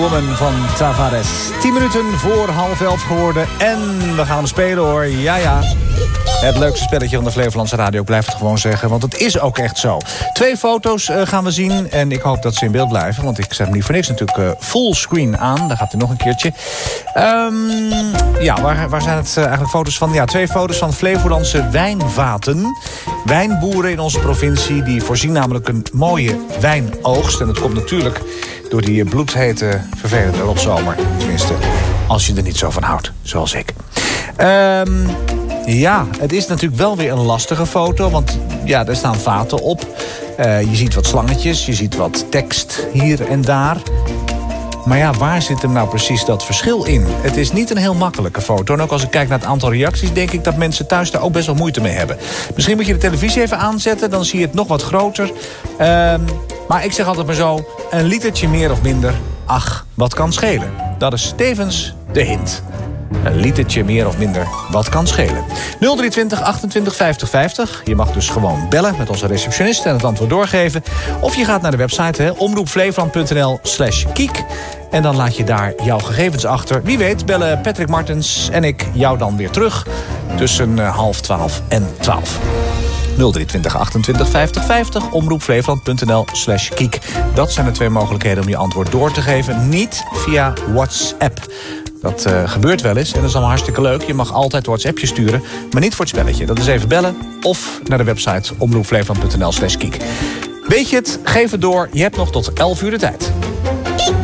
Woman van Tavares. 10 minuten voor 10:30 geworden. En we gaan hem spelen hoor. Ja. Het leukste spelletje van de Flevolandse radio, ik blijf het gewoon zeggen. Want het is ook echt zo. 2 foto's gaan we zien. En ik hoop dat ze in beeld blijven. Want ik zet hem niet voor niks natuurlijk fullscreen aan. Daar gaat hij nog een keertje. Waar zijn het eigenlijk foto's van? Ja, 2 foto's van Flevolandse wijnvaten. Wijnboeren in onze provincie. Die voorzien namelijk een mooie wijnoogst. En dat komt natuurlijk door die bloedhete, vervelende rotzomer. Tenminste, als je er niet zo van houdt, zoals ik. Ja, het is natuurlijk wel weer een lastige foto. Want ja, er staan vaten op. Je ziet wat slangetjes, je ziet wat tekst hier en daar. Maar ja, waar zit hem nou precies dat verschil in? Het is niet een heel makkelijke foto. En ook als ik kijk naar het aantal reacties, denk ik dat mensen thuis daar ook best wel moeite mee hebben. Misschien moet je de televisie even aanzetten, dan zie je het nog wat groter. Maar ik zeg altijd maar zo, een litertje meer of minder, ach, wat kan schelen? Dat is tevens de hint. Een litertje meer of minder, wat kan schelen? 023 28 50 50. Je mag dus gewoon bellen met onze receptionist en het antwoord doorgeven. Of je gaat naar de website omroepflevoland.nl/kiek. En dan laat je daar jouw gegevens achter. Wie weet bellen Patrick Martens en ik jou dan weer terug tussen 11:30 en 12. 023 28 50 50, omroepflevoland.nl/kiek. Dat zijn de 2 mogelijkheden om je antwoord door te geven. Niet via WhatsApp. Dat gebeurt wel eens en dat is allemaal hartstikke leuk. Je mag altijd WhatsAppje sturen, maar niet voor het spelletje. Dat is even bellen of naar de website omroepflevoland.nl/kiek. Weet je het? Geef het door. Je hebt nog tot 11 uur de tijd.